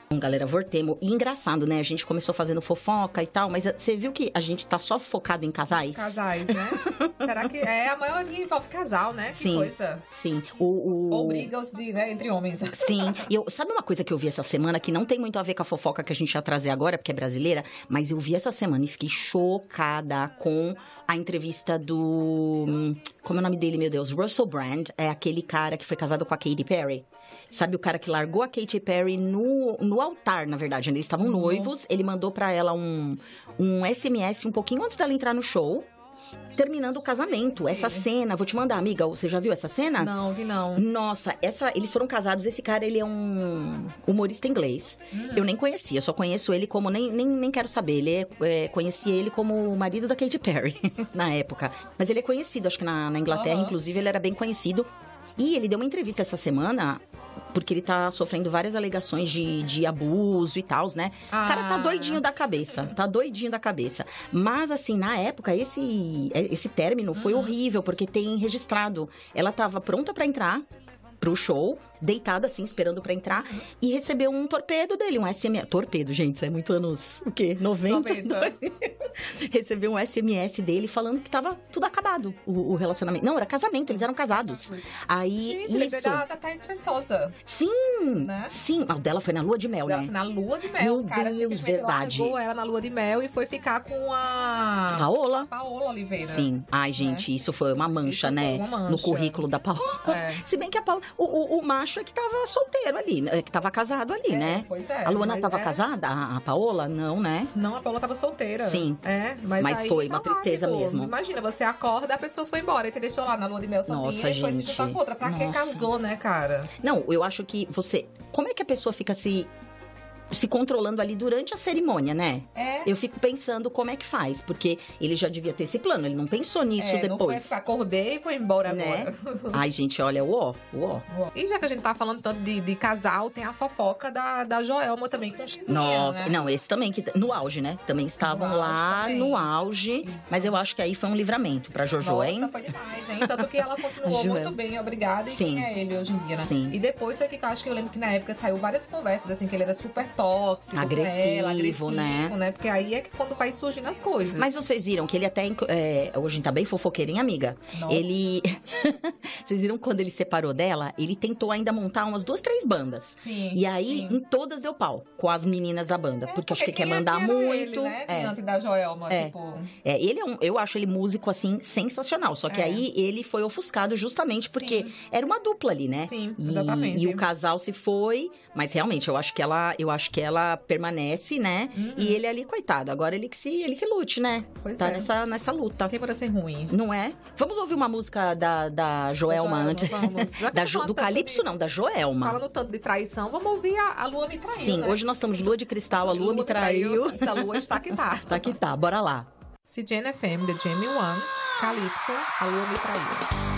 Galera, voltemos. E engraçado, né? A gente começou fazendo fofoca e tal, mas você viu que a gente tá só focado em casais? Casais, né? Será que a maioria envolve casal, né? Que sim, coisa. Sim. Ou brigas né, entre homens. Sim. Sabe uma coisa que eu vi essa semana, que não tem muito a ver com a fofoca que a gente ia trazer agora, porque é brasileira, mas eu vi essa semana e fiquei chocada com a entrevista do... Como é o nome dele, meu Deus? Russell Brand. É aquele cara que foi casado com a Katy Perry. Sabe, o cara que largou a Katy Perry no altar, na verdade. Eles estavam noivos, ele mandou pra ela um SMS um pouquinho antes dela entrar no show, terminando o casamento. Essa cena, vou te mandar, amiga, você já viu essa cena? Não, vi não. Nossa, eles foram casados, esse cara, ele é um humorista inglês. Eu nem conhecia, só conheço ele como, nem quero saber, conheci ele como o marido da Katy Perry, na época. Mas ele é conhecido, acho que na Inglaterra, inclusive, ele era bem conhecido. E ele deu uma entrevista essa semana, porque ele tá sofrendo várias alegações de abuso e tal, né? O cara tá doidinho da cabeça. Mas, assim, na época, esse término foi horrível, porque tem registrado. Ela tava pronta pra entrar pro show, deitada assim, esperando pra entrar, e recebeu um torpedo dele, um SMS. Torpedo, gente, isso é muito anos, o quê? 90? Recebeu um SMS dele falando que tava tudo acabado, o relacionamento. Não, era casamento, eles eram casados. Aí, gente, isso... da Thaís Feitosa. Sim, né? Sim. O dela foi na lua de mel, né? Na lua de mel. Meu o cara Deus, verdade. Largou ela na lua de mel e foi ficar com a... Paola Oliveira. Sim. Ai, gente, isso foi uma mancha, né? Uma mancha. No currículo da Paola. Se bem que a Paola... O macho é que tava solteiro ali, que tava casado ali, né? Pois é. A Luana tava casada? A Paola? Não, né? Não, a Paola tava solteira. Sim. Mas foi uma tristeza mesmo. Imagina, você acorda, a pessoa foi embora e te deixou lá na lua de mel sozinha. Nossa, e foi se juntar com outra. Pra que casou, né, cara? Não, eu acho que como é que a pessoa fica se controlando ali durante a cerimônia, né? Eu fico pensando como é que faz, porque ele já devia ter esse plano, ele não pensou nisso depois. Não foi, acordei e foi embora agora. Ai, gente, olha, E já que a gente tá falando tanto de casal, tem a fofoca da Joelma também com Chiquinha, Nossa, né? não, esse também, no auge, né? Também estavam no auge, mas eu acho que aí foi um livramento pra Jojo, hein? Nossa, foi demais, hein? Tanto que ela continuou muito bem, obrigada, e quem é ele hoje em dia, né? Sim. E depois foi que eu acho que eu lembro que na época saiu várias conversas, assim, que ele era super tóxico, agressivo, né? Porque aí é que quando vai surgindo as coisas. Mas vocês viram que ele até... hoje tá bem fofoqueiro, hein, amiga? Nossa. Ele... Vocês viram quando ele separou dela? Ele tentou ainda montar umas 2, 3 bandas. Sim. E aí, em todas deu pau, com as meninas da banda. Porque acho que quer mandar muito. Ele, né? Diante da Joelma, tipo... Ele eu acho ele músico, assim, sensacional. Só que aí, ele foi ofuscado justamente porque era uma dupla ali, né? Sim, exatamente. E o casal se foi, mas realmente, eu acho que ela permanece, né? E ele ali, coitado, agora ele que lute, né? Pois tá nessa luta. Tem para ser ruim. Não é? Vamos ouvir uma música da Joelma antes. Do Calypso, não, da Joelma. Falando tanto de traição, vamos ouvir a Lua Me Traiu, Sim, né? hoje nós estamos de lua de cristal, a Lua Me Traiu. Essa lua está que tá. Tá que tá, bora lá. CJN FM, The Jamie One, Calypso, a Lua Me Traiu.